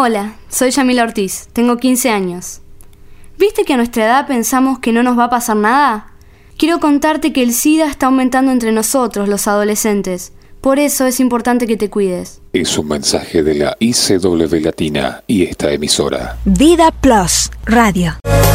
Hola, soy Yamila Ortiz, tengo 15 años. ¿Viste que a nuestra edad pensamos que no nos va a pasar nada? Quiero contarte que el SIDA está aumentando entre nosotros, los adolescentes. Por eso es importante que te cuides. Es un mensaje de la ICW Latina y esta emisora. Vida Plus Radio.